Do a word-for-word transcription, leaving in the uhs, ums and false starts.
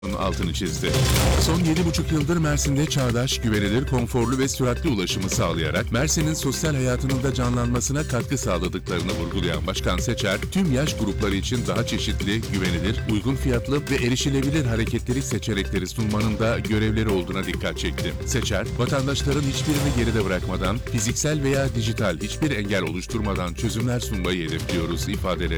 altını çizdi. Son yedi buçuk yıldır Mersin'de çağdaş, güvenilir, konforlu ve süratli ulaşımı sağlayarak Mersin'in sosyal hayatının da canlanmasına katkı sağladıklarını vurgulayan Başkan Seçer, tüm yaş grupları için daha çeşitli, güvenilir, uygun fiyatlı ve erişilebilir hareketlilik seçenekleri sunmanın da görevleri olduğuna dikkat çekti. Seçer, vatandaşların hiçbirini geride bırakmadan, fiziksel veya dijital hiçbir engel oluşturmadan çözümler sunmayı hedefliyoruz ifadeleri